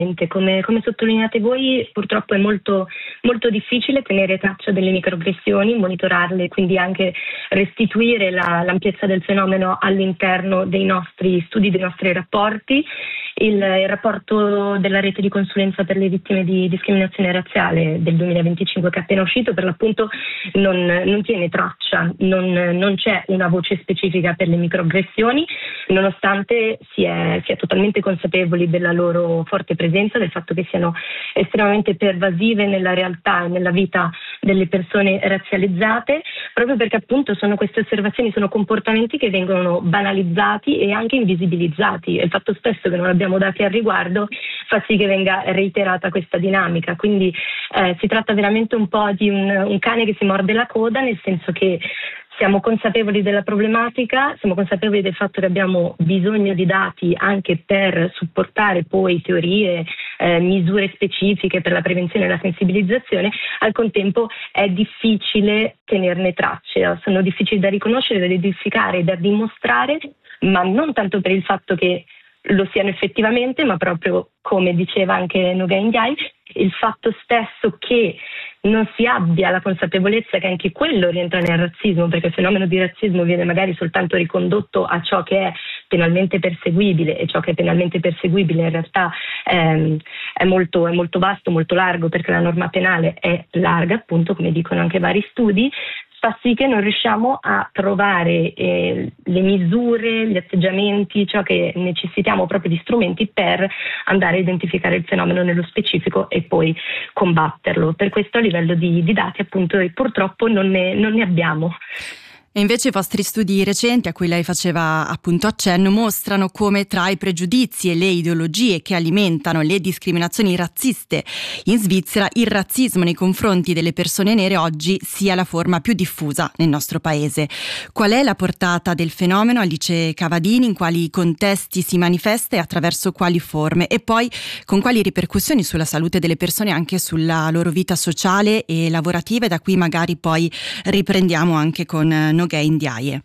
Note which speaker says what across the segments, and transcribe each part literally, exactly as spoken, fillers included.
Speaker 1: Come, come sottolineate voi, purtroppo è molto, molto difficile tenere traccia delle microaggressioni, monitorarle, quindi anche restituire la, l'ampiezza del fenomeno all'interno dei nostri studi, dei nostri rapporti. Il, il rapporto della rete di consulenza per le vittime di discriminazione razziale del duemilaventicinque che è appena uscito, per l'appunto non, non tiene traccia, non, non c'è una voce specifica per le microaggressioni, nonostante si è, si è totalmente consapevoli della loro forte presenza, del fatto che siano estremamente pervasive nella realtà e nella vita delle persone razzializzate, proprio perché appunto sono queste osservazioni, sono comportamenti che vengono banalizzati e anche invisibilizzati, e il fatto stesso che non abbiamo dati al riguardo fa sì che venga reiterata questa dinamica. Quindi eh, si tratta veramente un po' di un, un cane che si morde la coda, nel senso che siamo consapevoli della problematica, siamo consapevoli del fatto che abbiamo bisogno di dati anche per supportare poi teorie, eh, misure specifiche per la prevenzione e la sensibilizzazione. Al contempo è difficile tenerne tracce, sono difficili da riconoscere, da identificare, da dimostrare, ma non tanto per il fatto che lo siano effettivamente, ma proprio, come diceva anche Nguyen Ndiaye, il fatto stesso che non si abbia la consapevolezza che anche quello rientra nel razzismo, perché il fenomeno di razzismo viene magari soltanto ricondotto a ciò che è penalmente perseguibile, e ciò che è penalmente perseguibile in realtà ehm, è, molto, è molto vasto, molto largo, perché la norma penale è larga, appunto, come dicono anche vari studi, fa sì che non riusciamo a trovare eh, le misure, gli atteggiamenti, ciò che necessitiamo proprio di strumenti per andare a identificare il fenomeno nello specifico e poi combatterlo. Per questo a livello di, di dati appunto purtroppo non ne, non ne abbiamo.
Speaker 2: E invece i vostri studi recenti, a cui lei faceva appunto accenno, mostrano come tra i pregiudizi e le ideologie che alimentano le discriminazioni razziste in Svizzera, il razzismo nei confronti delle persone nere oggi sia la forma più diffusa nel nostro paese. Qual è la portata del fenomeno, Alice Cavadini, in quali contesti si manifesta e attraverso quali forme? E poi con quali ripercussioni sulla salute delle persone, anche sulla loro vita sociale e lavorativa? E da qui magari poi riprendiamo anche con Nguyen Ndiaye.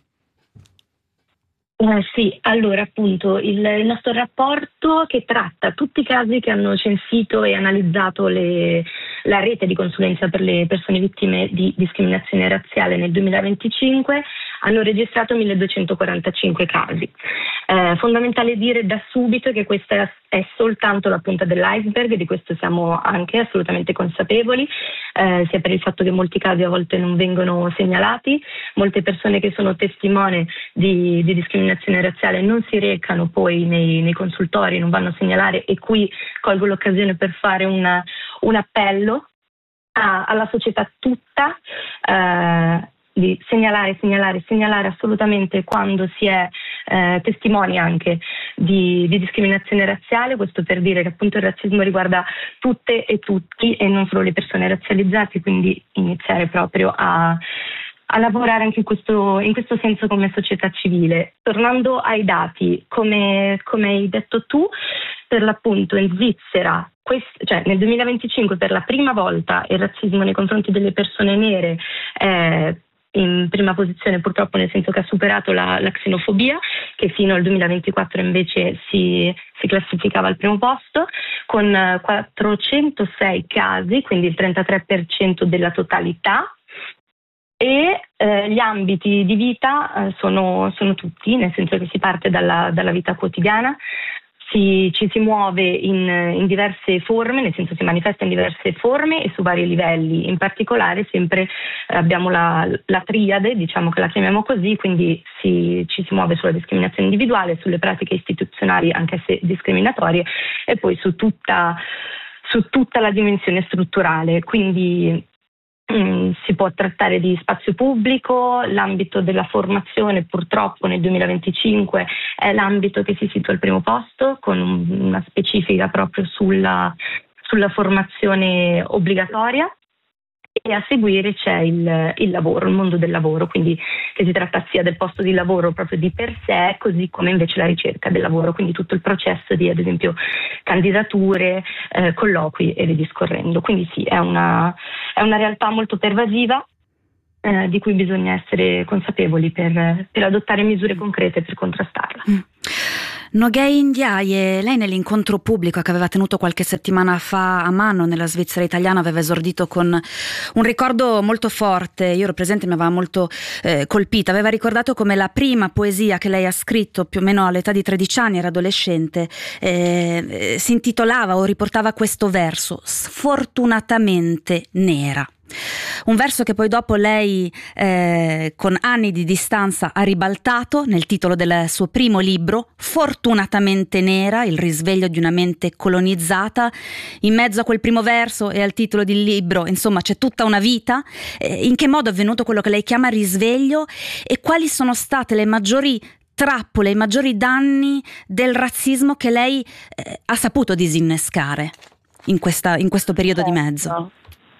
Speaker 1: Eh sì, allora appunto il, il nostro rapporto, che tratta tutti i casi che hanno censito e analizzato le, la rete di consulenza per le persone vittime di discriminazione razziale nel duemilaventicinque, hanno registrato milleduecentoquarantacinque casi. Eh, fondamentale dire da subito che questa è, è soltanto la punta dell'iceberg, di questo siamo anche assolutamente consapevoli, eh, sia per il fatto che molti casi a volte non vengono segnalati, molte persone che sono testimone di, di discriminazione razziale non si recano poi nei, nei consultori, non vanno a segnalare, e qui colgo l'occasione per fare una, un appello a, alla società tutta, eh, di segnalare, segnalare, segnalare assolutamente quando si è eh, testimoni anche di, di discriminazione razziale. Questo per dire che appunto il razzismo riguarda tutte e tutti e non solo le persone razzializzate, quindi iniziare proprio a, a lavorare anche in questo, in questo senso come società civile. Tornando ai dati, come, come hai detto tu, per l'appunto in Svizzera, quest, cioè nel duemilaventicinque per la prima volta il razzismo nei confronti delle persone nere è in prima posizione, purtroppo, nel senso che ha superato la, la xenofobia, che fino al duemilaventiquattro invece si, si classificava al primo posto, con quattrocentosei casi, quindi il trentatré per cento della totalità. E eh, gli ambiti di vita eh, sono, sono tutti, nel senso che si parte dalla, dalla vita quotidiana, si, ci si muove in, in diverse forme, nel senso si manifesta in diverse forme e su vari livelli. In particolare sempre eh, abbiamo la, la triade, diciamo che la chiamiamo così, quindi si, ci si muove sulla discriminazione individuale, sulle pratiche istituzionali anche se discriminatorie, e poi su tutta, su tutta la dimensione strutturale. Quindi Mm, si può trattare di spazio pubblico, l'ambito della formazione purtroppo nel duemilaventicinque è l'ambito che si situa al primo posto, con una specifica proprio sulla, sulla formazione obbligatoria, e a seguire c'è il, il lavoro, il mondo del lavoro, quindi che si tratta sia del posto di lavoro proprio di per sé, così come invece la ricerca del lavoro, quindi tutto il processo di, ad esempio, candidature, eh, colloqui e via discorrendo. Quindi sì, è una, è una realtà molto pervasiva, eh, di cui bisogna essere consapevoli per, per adottare misure concrete per contrastarla.
Speaker 2: Mm.
Speaker 3: Nogay Ndiaye, lei nell'incontro pubblico che aveva tenuto qualche settimana fa a Mano nella Svizzera italiana aveva esordito con un ricordo molto forte. Io ero presente, mi aveva molto eh, colpita. Aveva ricordato come la prima poesia che lei ha scritto più o meno all'età di tredici anni, era adolescente, eh, eh, si intitolava o riportava questo verso: sfortunatamente nera. Un verso che poi dopo lei eh, con anni di distanza ha ribaltato nel titolo del suo primo libro, Fortunatamente nera, il risveglio di una mente colonizzata. In mezzo a quel primo verso e al titolo del libro, insomma, c'è tutta una vita. Eh, in che modo è avvenuto quello che lei chiama risveglio e quali sono state le maggiori trappole, i maggiori danni del razzismo che lei eh, ha saputo disinnescare in, questa, in questo periodo
Speaker 4: certo.
Speaker 3: di mezzo?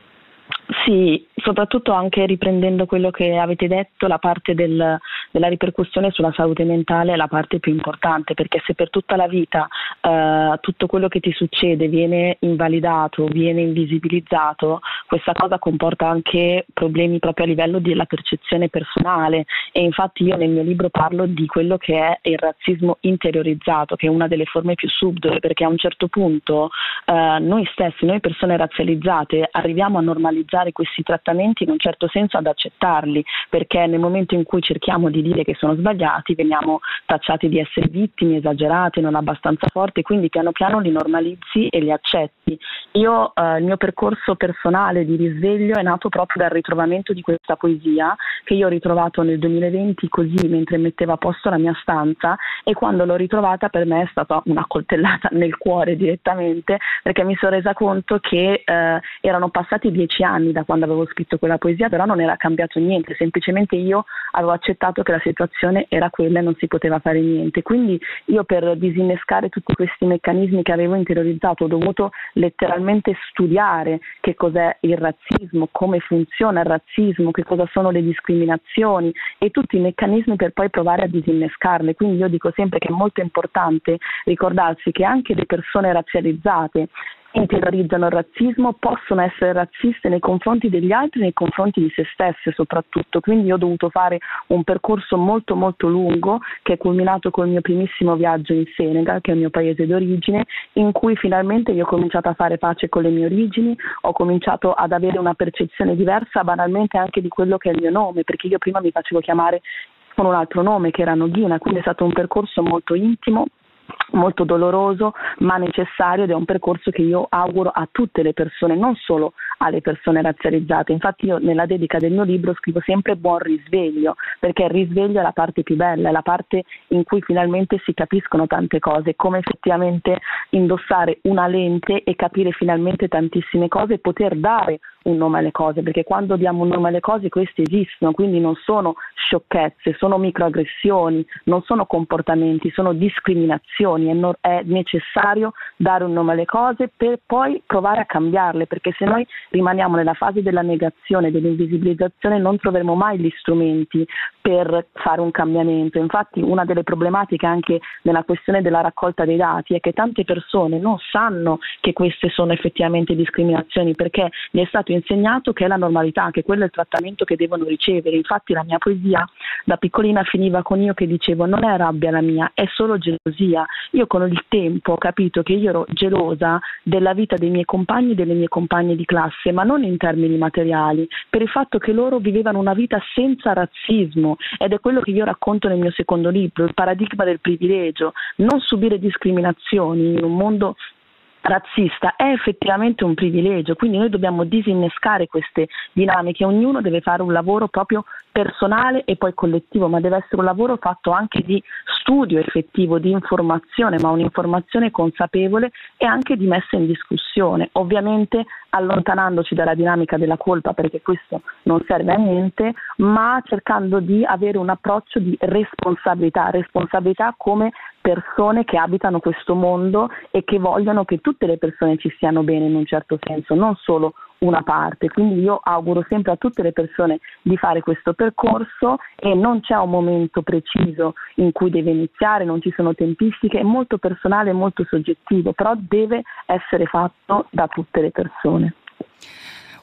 Speaker 4: Sì, soprattutto anche riprendendo quello che avete detto, la parte del, della ripercussione sulla salute mentale è la parte più importante, perché se per tutta la vita eh, tutto quello che ti succede viene invalidato, viene invisibilizzato, questa cosa comporta anche problemi proprio a livello della percezione personale, e infatti io nel mio libro parlo di quello che è il razzismo interiorizzato, che è una delle forme più subdole, perché a un certo punto eh, noi stessi, noi persone razzializzate, arriviamo a normalizzare questi trattamenti, in un certo senso ad accettarli, perché nel momento in cui cerchiamo di dire che sono sbagliati veniamo tacciati di essere vittime, esagerate, non abbastanza forti, quindi piano piano li normalizzi e li accetti. Io eh, il mio percorso personale di risveglio è nato proprio dal ritrovamento di questa poesia, che io ho ritrovato nel duemilaventi così mentre mettevo a posto la mia stanza, e quando l'ho ritrovata per me è stata una coltellata nel cuore direttamente, perché mi sono resa conto che eh, erano passati dieci anni da quando avevo scritto quella poesia, però non era cambiato niente, semplicemente io avevo accettato che la situazione era quella e non si poteva fare niente. Quindi io, per disinnescare tutti questi meccanismi che avevo interiorizzato, ho dovuto letteralmente studiare che cos'è il razzismo, come funziona il razzismo, che cosa sono le discriminazioni e tutti i meccanismi, per poi provare a disinnescarle. Quindi io dico sempre che è molto importante ricordarsi che anche le persone razzializzate interiorizzano il razzismo, possono essere razziste nei confronti degli altri, nei confronti di se stesse soprattutto. Quindi io ho dovuto fare un percorso molto molto lungo, che è culminato col mio primissimo viaggio in Senegal, che è il mio paese d'origine, in cui finalmente io ho cominciato a fare pace con le mie origini, ho cominciato ad avere una percezione diversa banalmente anche di quello che è il mio nome, perché io prima mi facevo chiamare con un altro nome che era Noghina, quindi è stato un percorso molto intimo, molto doloroso ma necessario, ed è un percorso che io auguro a tutte le persone, non solo alle persone razzializzate. Infatti io nella dedica del mio libro scrivo sempre buon risveglio, perché il risveglio è la parte più bella, è la parte in cui finalmente si capiscono tante cose, come effettivamente indossare una lente e capire finalmente tantissime cose e poter dare un nome alle cose, perché quando diamo un nome alle cose queste esistono, quindi non sono sciocchezze, sono microaggressioni, non sono comportamenti, sono discriminazioni. È, no- è necessario dare un nome alle cose per poi provare a cambiarle, perché se noi rimaniamo nella fase della negazione, dell'invisibilizzazione, non troveremo mai gli strumenti per fare un cambiamento. Infatti una delle problematiche anche nella questione della raccolta dei dati è che tante persone non sanno che queste sono effettivamente discriminazioni, perché gli è stato insegnato che è la normalità, che quello è il trattamento che devono ricevere. Infatti la mia poesia da piccolina finiva con io che dicevo: non è rabbia la mia, è solo gelosia. Io con il tempo ho capito che io ero gelosa della vita dei miei compagni e delle mie compagne di classe, ma non in termini materiali, per il fatto che loro vivevano una vita senza razzismo, ed è quello che io racconto nel mio secondo libro, il paradigma del privilegio. Non subire discriminazioni in un mondo razzista è effettivamente un privilegio, quindi noi dobbiamo disinnescare queste dinamiche. Ognuno deve fare un lavoro proprio personale e poi collettivo, ma deve essere un lavoro fatto anche di studio effettivo, di informazione, ma un'informazione consapevole e anche di messa in discussione, ovviamente allontanandoci dalla dinamica della colpa, perché questo non serve a niente, ma cercando di avere un approccio di responsabilità, responsabilità come persone che abitano questo mondo e che vogliono che tutte le persone ci stiano bene in un certo senso, non solo una parte. Quindi io auguro sempre a tutte le persone di fare questo percorso, e non c'è un momento preciso in cui deve iniziare, non ci sono tempistiche, è molto personale e molto soggettivo, però deve essere fatto da tutte le persone.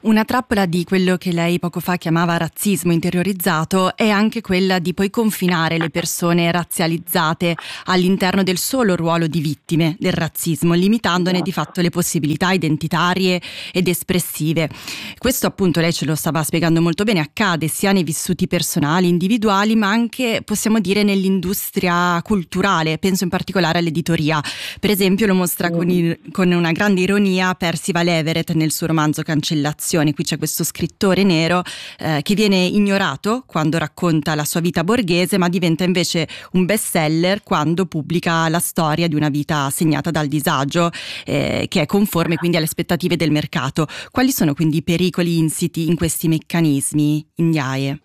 Speaker 2: Una trappola di quello che lei poco fa chiamava razzismo interiorizzato è anche quella di poi confinare le persone razzializzate all'interno del solo ruolo di vittime del razzismo, limitandone di fatto le possibilità identitarie ed espressive. Questo appunto, lei ce lo stava spiegando molto bene, accade sia nei vissuti personali, individuali, ma anche possiamo dire nell'industria culturale, penso in particolare all'editoria. Per esempio lo mostra con, il, con una grande ironia Percival Everett nel suo romanzo Cancellazione. Qui c'è questo scrittore nero eh, che viene ignorato quando racconta la sua vita borghese, ma diventa invece un bestseller quando pubblica la storia di una vita segnata dal disagio, eh, che è conforme quindi alle aspettative del mercato. Quali sono quindi i pericoli insiti in questi meccanismi, Ndiaye?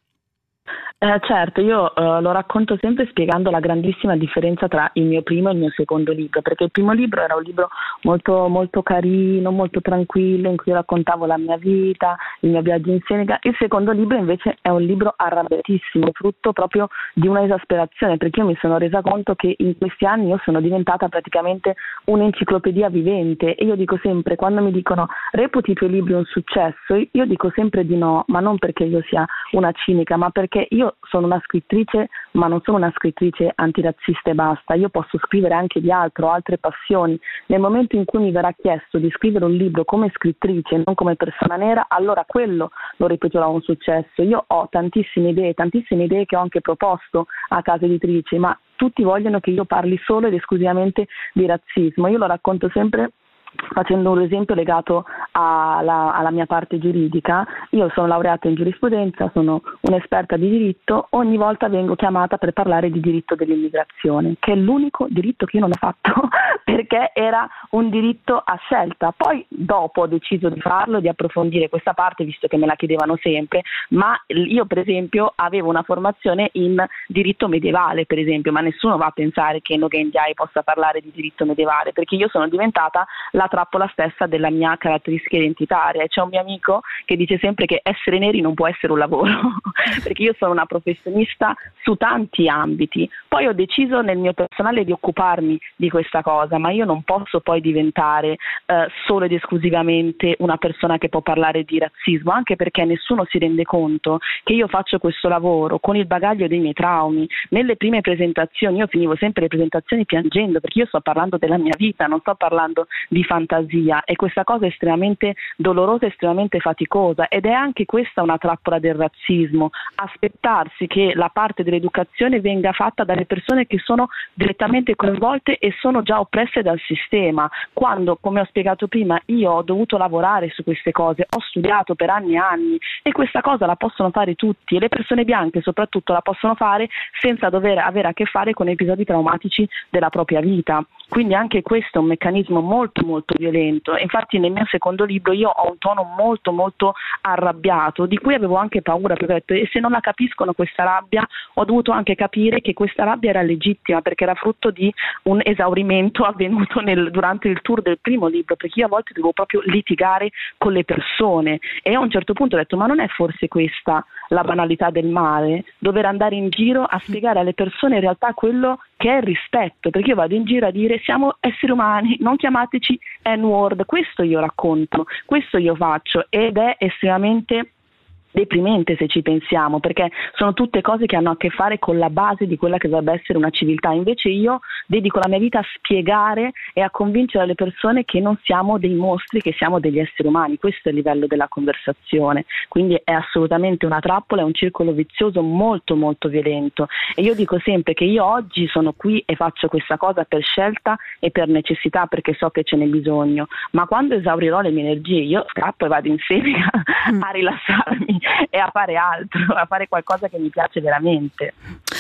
Speaker 4: Eh, certo, io eh, lo racconto sempre spiegando la grandissima differenza tra il mio primo e il mio secondo libro, perché il primo libro era un libro molto, molto carino, molto tranquillo, in cui raccontavo la mia vita, il mio viaggio in Senegal. Il secondo libro invece è un libro arrabbiatissimo, frutto proprio di una esasperazione, perché io mi sono resa conto che in questi anni io sono diventata praticamente un'enciclopedia vivente, e io dico sempre, quando mi dicono reputi i tuoi libri un successo, io dico sempre di no, ma non perché io sia una cinica, ma perché io sono una scrittrice, ma non sono una scrittrice antirazzista e basta. Io posso scrivere anche di altro, altre passioni. Nel momento in cui mi verrà chiesto di scrivere un libro come scrittrice, non come persona nera, allora quello lo reputerò un successo. Io ho tantissime idee, tantissime idee che ho anche proposto a case editrici, ma tutti vogliono che io parli solo ed esclusivamente di razzismo. Io lo racconto sempre facendo un esempio legato alla, alla mia parte giuridica. Io sono laureata in giurisprudenza, sono un'esperta di diritto, ogni volta vengo chiamata per parlare di diritto dell'immigrazione, che è l'unico diritto che io non ho fatto perché era un diritto a scelta. Poi dopo ho deciso di farlo, di approfondire questa parte, visto che me la chiedevano sempre, ma io per esempio avevo una formazione in diritto medievale, per esempio, ma nessuno va a pensare che Ngozi Ndiaye possa parlare di diritto medievale, perché io sono diventata la trappola stessa della mia caratteristica identitaria. E c'è un mio amico che dice sempre che essere neri non può essere un lavoro perché io sono una professionista su tanti ambiti. Poi ho deciso nel mio personale di occuparmi di questa cosa, ma io non posso poi diventare eh, solo ed esclusivamente una persona che può parlare di razzismo, anche perché nessuno si rende conto che io faccio questo lavoro con il bagaglio dei miei traumi. Nelle prime presentazioni io finivo sempre le presentazioni piangendo, perché io sto parlando della mia vita, non sto parlando di fantasia, e questa cosa è estremamente dolorosa, estremamente faticosa, ed è anche questa una trappola del razzismo, aspettarsi che la parte dell'educazione venga fatta dalle persone che sono direttamente coinvolte e sono già oppresse dal sistema, quando, come ho spiegato prima, io ho dovuto lavorare su queste cose, ho studiato per anni e anni, e questa cosa la possono fare tutti, e le persone bianche soprattutto la possono fare senza dover avere a che fare con episodi traumatici della propria vita. Quindi anche questo è un meccanismo molto molto violento. Infatti nel mio secondo libro io ho un tono molto molto arrabbiato, di cui avevo anche paura, perché ho detto, e se non la capiscono questa rabbia, ho dovuto anche capire che questa rabbia era legittima, perché era frutto di un esaurimento avvenuto nel, durante il tour del primo libro, perché io a volte dovevo proprio litigare con le persone, e a un certo punto ho detto, ma non è forse questa la banalità del male? Dover andare in giro a spiegare alle persone in realtà quello che è il rispetto, perché io vado in giro a dire siamo esseri umani, non chiamateci N-word. Questo io racconto, questo io faccio, ed è estremamente deprimente se ci pensiamo, perché sono tutte cose che hanno a che fare con la base di quella che dovrebbe essere una civiltà. Invece io dedico la mia vita a spiegare e a convincere le persone che non siamo dei mostri, che siamo degli esseri umani. Questo è il livello della conversazione, quindi è assolutamente una trappola, è un circolo vizioso molto molto violento, e io dico sempre che io oggi sono qui e faccio questa cosa per scelta e per necessità, perché so che ce n'è bisogno, ma quando esaurirò le mie energie io scappo e vado in Senegal a rilassarmi e a fare altro, a fare qualcosa che mi piace veramente.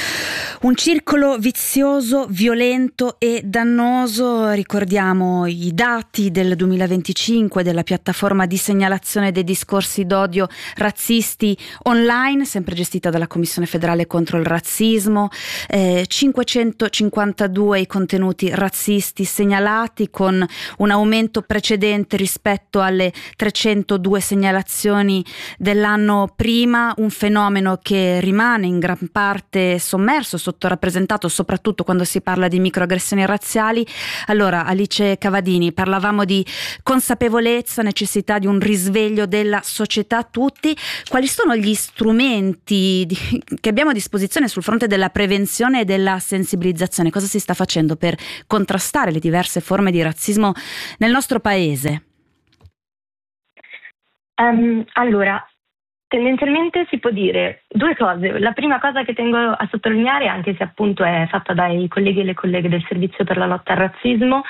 Speaker 3: Un circolo vizioso, violento e dannoso. Ricordiamo i dati del duemilaventicinque della piattaforma di segnalazione dei discorsi d'odio razzisti online, sempre gestita dalla Commissione federale contro il razzismo. eh, cinquecentocinquantadue i contenuti razzisti segnalati, con un aumento precedente rispetto alle trecentodue segnalazioni dell'anno prima, un fenomeno che rimane in gran parte sommerso sottorappresentato, soprattutto quando si parla di microaggressioni razziali. Allora, Alice Cavadini, parlavamo di consapevolezza, necessità di un risveglio della società tutti. Quali sono gli strumenti di, che abbiamo a disposizione sul fronte della prevenzione e della sensibilizzazione? Cosa si sta facendo per contrastare le diverse forme di razzismo nel nostro paese?
Speaker 1: Um, allora, tendenzialmente si può dire due cose. La prima cosa che tengo a sottolineare, anche se appunto è fatta dai colleghi e le colleghe del Servizio per la lotta al razzismo,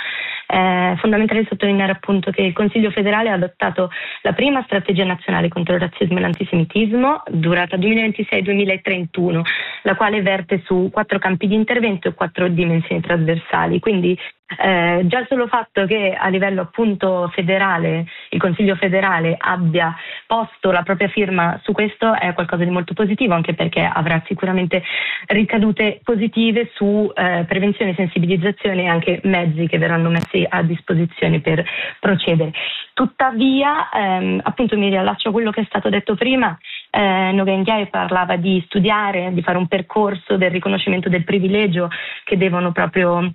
Speaker 1: è fondamentale sottolineare appunto che il Consiglio federale ha adottato la prima strategia nazionale contro il razzismo e l'antisemitismo, durata duemilaventisei duemilatrentuno, la quale verte su quattro campi di intervento e quattro dimensioni trasversali. Quindi Eh, già il solo fatto che a livello appunto federale il Consiglio federale abbia posto la propria firma su questo è qualcosa di molto positivo, anche perché avrà sicuramente ricadute positive su eh, prevenzione, sensibilizzazione e anche mezzi che verranno messi a disposizione per procedere. Tuttavia, ehm, appunto mi riallaccio a quello che è stato detto prima. eh, Ngozi Ndiaye parlava di studiare, di fare un percorso del riconoscimento del privilegio che devono proprio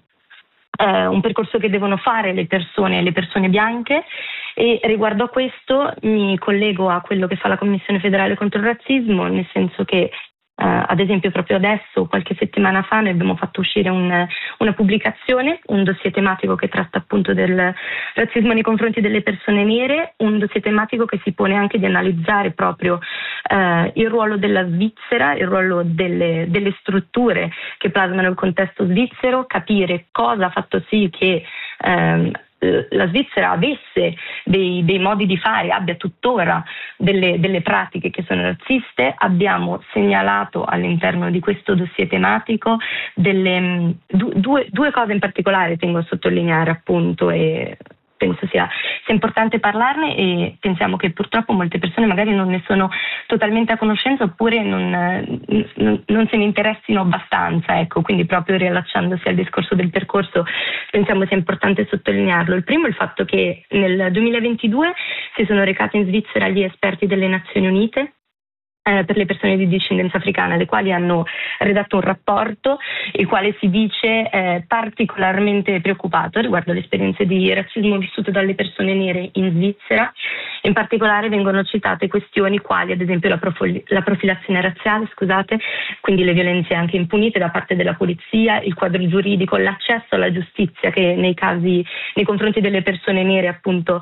Speaker 1: Uh, un percorso che devono fare le persone, le persone bianche, e riguardo a questo mi collego a quello che fa la Commissione federale contro il razzismo, nel senso che uh, ad esempio proprio adesso, qualche settimana fa, noi abbiamo fatto uscire un, una pubblicazione, un dossier tematico che tratta appunto del razzismo nei confronti delle persone nere, un dossier tematico che si pone anche di analizzare proprio Uh, il ruolo della Svizzera, il ruolo delle, delle strutture che plasmano il contesto svizzero, capire cosa ha fatto sì che um, la Svizzera avesse dei, dei modi di fare, abbia tuttora delle, delle pratiche che sono razziste. Abbiamo segnalato all'interno di questo dossier tematico delle, du, due, due cose in particolare tengo a sottolineare appunto, e penso sia, sia importante parlarne, e pensiamo che purtroppo molte persone magari non ne sono totalmente a conoscenza oppure non, non, non se ne interessino abbastanza, ecco, quindi proprio riallacciandosi al discorso del percorso pensiamo sia importante sottolinearlo. Il primo è il fatto che nel duemilaventidue si sono recati in Svizzera gli esperti delle Nazioni Unite Eh, per le persone di discendenza africana, le quali hanno redatto un rapporto il quale si dice eh, particolarmente preoccupato riguardo alle esperienze di razzismo vissute dalle persone nere in Svizzera. In particolare vengono citate questioni quali ad esempio la, profil- la profilazione razziale, scusate, quindi le violenze anche impunite da parte della polizia, il quadro giuridico, l'accesso alla giustizia che nei casi nei confronti delle persone nere appunto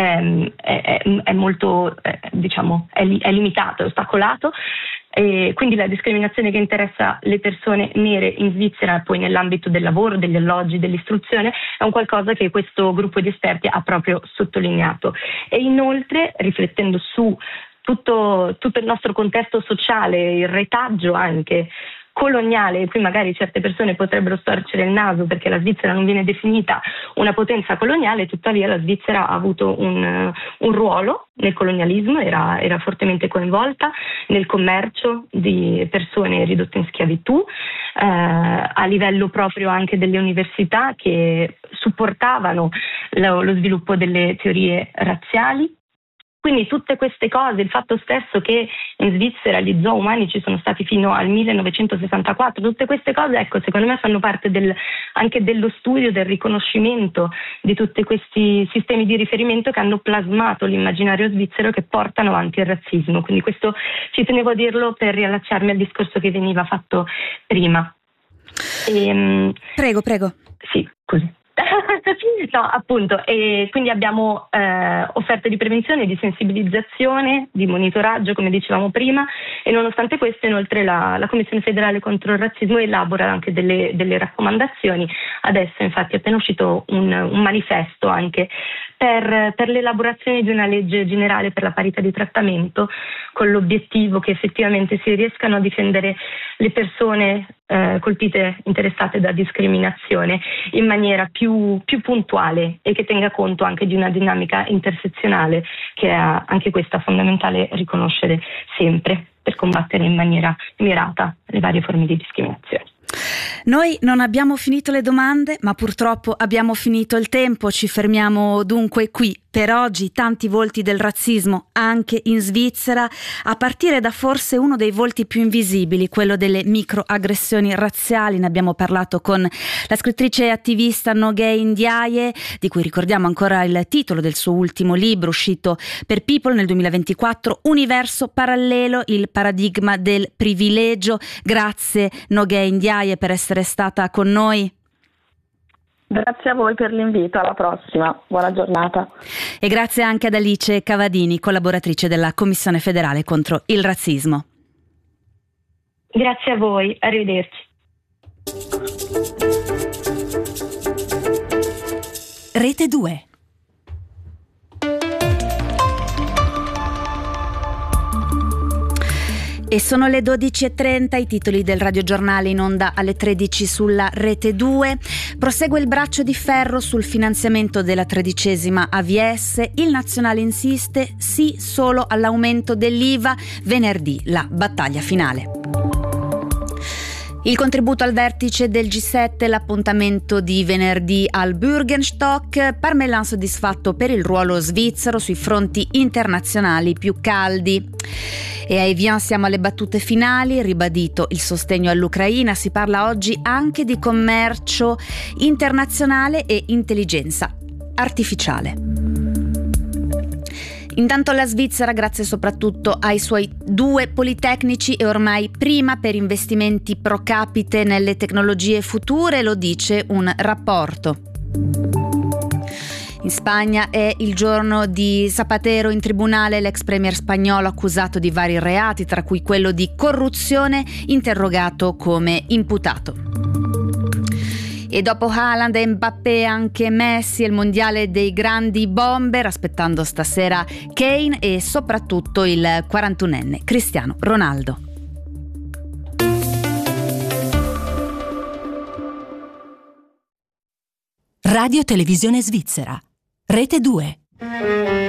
Speaker 1: è, è, è molto eh, diciamo è, li- è limitato, è ostacolato. E quindi la discriminazione che interessa le persone nere in Svizzera poi nell'ambito del lavoro, degli alloggi, dell'istruzione è un qualcosa che questo gruppo di esperti ha proprio sottolineato. E inoltre, riflettendo su tutto, tutto il nostro contesto sociale, il retaggio anche coloniale, qui magari certe persone potrebbero storcere il naso perché la Svizzera non viene definita una potenza coloniale, tuttavia la Svizzera ha avuto un, un ruolo nel colonialismo, era, era fortemente coinvolta nel commercio di persone ridotte in schiavitù, eh, a livello proprio anche delle università che supportavano lo, lo sviluppo delle teorie razziali. Quindi tutte queste cose, il fatto stesso che in Svizzera gli zoo umani ci sono stati fino al millenovecentosessantaquattro, tutte queste cose, ecco, secondo me fanno parte del, anche dello studio, del riconoscimento di tutti questi sistemi di riferimento che hanno plasmato l'immaginario svizzero, che portano avanti il razzismo. Quindi questo ci tenevo a dirlo per riallacciarmi al discorso che veniva fatto prima. E,
Speaker 3: prego, prego.
Speaker 1: Sì, così. No, appunto, e quindi abbiamo eh, offerte di prevenzione, di sensibilizzazione, di monitoraggio, come dicevamo prima, e nonostante questo inoltre la, la Commissione federale contro il razzismo elabora anche delle, delle raccomandazioni. Adesso infatti è appena uscito un, un manifesto anche per, per l'elaborazione di una legge generale per la parità di trattamento, con l'obiettivo che effettivamente si riescano a difendere le persone eh, colpite, interessate da discriminazione in maniera più, più puntuale e che tenga conto anche di una dinamica intersezionale che è anche questa fondamentale riconoscere sempre per combattere in maniera mirata le varie forme di discriminazione.
Speaker 3: Noi non abbiamo finito le domande, ma purtroppo abbiamo finito il tempo, ci fermiamo dunque qui. Per oggi tanti volti del razzismo anche in Svizzera, a partire da forse uno dei volti più invisibili, quello delle microaggressioni razziali. Ne abbiamo parlato con la scrittrice e attivista Nogay Ndiaye, di cui ricordiamo ancora il titolo del suo ultimo libro uscito per People nel duemilaventiquattro, Universo parallelo, il paradigma del privilegio. Grazie Nogay Ndiaye per essere stata con noi.
Speaker 4: Grazie a voi per l'invito, alla prossima, buona giornata.
Speaker 3: E grazie anche ad Alice Cavadini, collaboratrice della Commissione federale contro il razzismo.
Speaker 1: Grazie a voi, arrivederci.
Speaker 2: Rete due.
Speaker 3: E sono le dodici e trenta, i titoli del radiogiornale in onda alle tredici sulla Rete due. Prosegue il braccio di ferro sul finanziamento della tredicesima A V S. Il Nazionale insiste sì solo all'aumento dell'I V A. Venerdì la battaglia finale. Il contributo al vertice del G sette, l'appuntamento di venerdì al Bürgenstock. Parmelan soddisfatto per il ruolo svizzero sui fronti internazionali più caldi. E a Evian siamo alle battute finali, ribadito il sostegno all'Ucraina, si parla oggi anche di commercio internazionale e intelligenza artificiale. Intanto la Svizzera, grazie soprattutto ai suoi due politecnici, è ormai prima per investimenti pro capite nelle tecnologie future, lo dice un rapporto. In Spagna è il giorno di Zapatero in tribunale, l'ex premier spagnolo accusato di vari reati, tra cui quello di corruzione, interrogato come imputato. E dopo Haaland e Mbappé anche Messi, il mondiale dei grandi bomber, aspettando stasera Kane e soprattutto il quarantunenne Cristiano Ronaldo.
Speaker 5: Radio Televisione Svizzera, Rete due.